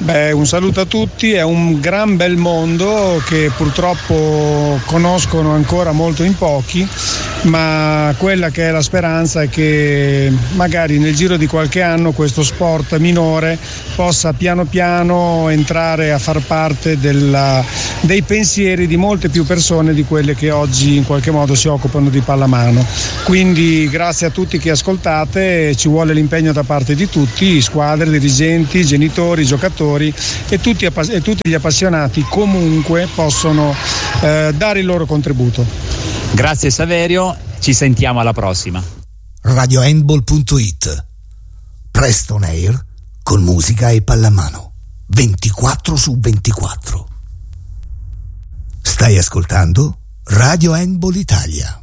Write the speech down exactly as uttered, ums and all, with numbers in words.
Beh, un saluto a tutti, è un gran bel mondo che purtroppo conoscono ancora molto in pochi, ma quella che è la speranza è che magari nel giro di qualche anno questo sport minore possa piano piano entrare a far parte della, dei pensieri di molte più persone di quelle che oggi in qualche modo si occupano di pallamano. Quindi grazie a tutti che ascoltate, ci vuole l'impegno da parte di tutti, squadre, dirigenti, genitori, giocatori e tutti, e tutti gli appassionati comunque possono eh, dare il loro contributo. Grazie Saverio, ci sentiamo alla prossima. radio handball punto it, presto on air con musica e pallamano ventiquattro su ventiquattro. Stai ascoltando Radio Handball Italia.